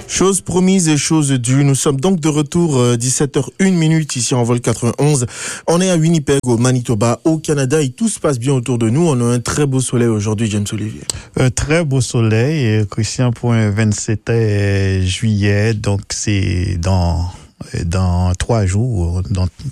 Chose promise et chose due. Nous sommes donc de retour 17h01 ici en vol 91. On est à Winnipeg au Manitoba, au Canada et tout se passe bien autour de nous. On a un très beau soleil aujourd'hui, James Olivier. Un très beau soleil, Christian, pour un 27 juillet. Donc c'est dans 4 jours.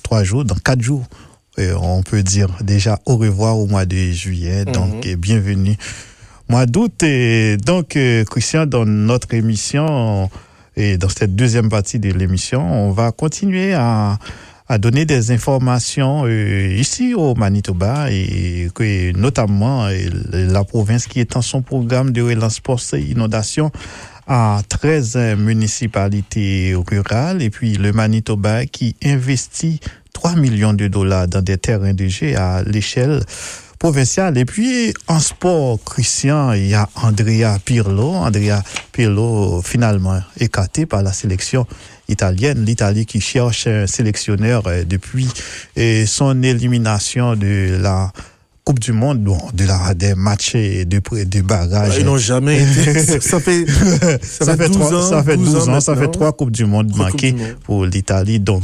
On peut dire déjà au revoir au mois de juillet. Donc bienvenue. Mois d'août, et donc, Christian, dans notre émission, et dans cette deuxième partie de l'émission, on va continuer à donner des informations ici au Manitoba, et notamment la province qui est en son programme de relance post-inondation à 13 municipalités rurales, et puis le Manitoba qui investit 3 millions de dollars dans des terrains de jeu à l'échelle provincial. Et puis, en sport, Christian, il y a Andrea Pirlo. Andrea Pirlo, finalement, écarté par la sélection italienne. L'Italie qui cherche un sélectionneur depuis son élimination de la Coupe du Monde, des matchs de barrage. Ils n'ont jamais été. Ça fait 12 ans. Ça fait 12 ans. Ça fait 3 Coupes du Monde manquées pour l'Italie. Donc,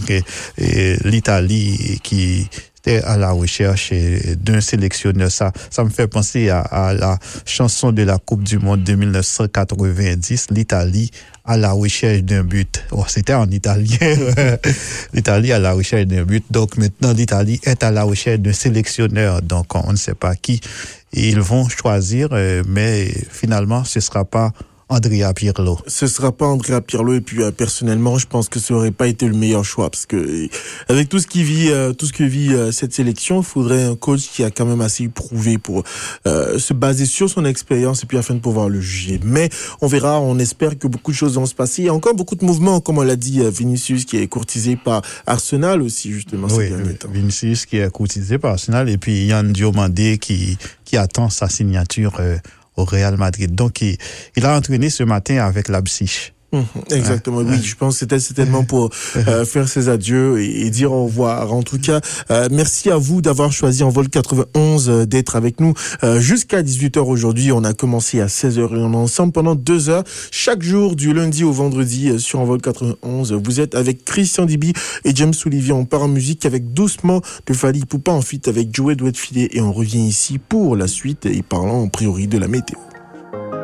l'Italie qui à la recherche d'un sélectionneur. Ça me fait penser à la chanson de la Coupe du Monde de 1990, l'Italie à la recherche d'un but. C'était en italien. L'Italie à la recherche d'un but. Donc maintenant, l'Italie est à la recherche d'un sélectionneur. Donc on ne sait pas qui ils vont choisir, mais finalement, ce sera pas Andrea Pirlo. Ce sera pas Andrea Pirlo, et puis personnellement, je pense que ça aurait pas été le meilleur choix, parce que avec tout ce que vit cette sélection, il faudrait un coach qui a quand même assez prouvé pour se baser sur son expérience et puis afin de pouvoir le juger. Mais on verra, on espère que beaucoup de choses vont se passer. Il y a encore beaucoup de mouvements, comme on l'a dit, Vinicius qui est courtisé par Arsenal aussi, justement. Oui, Vinicius qui est courtisé par Arsenal, et puis Yann Diomandé qui attend sa signature au Real Madrid. Donc, il a entraîné ce matin avec Leipzig. Exactement, oui. Je pense que c'était certainement pour faire ses adieux et dire au revoir. En tout cas, merci à vous d'avoir choisi en vol 91 d'être avec nous jusqu'à 18h aujourd'hui. On a commencé à 16h et on est ensemble pendant 2 heures chaque jour du lundi au vendredi sur en vol 91. Vous êtes avec Christian Dibi et James Olivier. On part en musique avec Doucement de Fally Ipupa, ensuite avec Joey Douet Filet, et on revient ici pour la suite et parlant en priori de la météo.